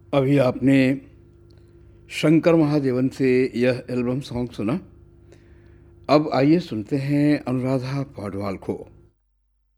अभी आपने शंकर महादेवन से यह एल्बम सॉन्ग सुना। अब आइए सुनते हैं अनुराधा पौडवाल को।